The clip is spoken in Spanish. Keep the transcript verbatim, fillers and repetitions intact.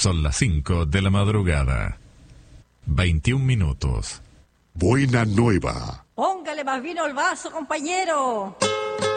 Son las cinco de la madrugada. veintiún minutos. Buena nueva. Póngale más vino al vaso, compañero.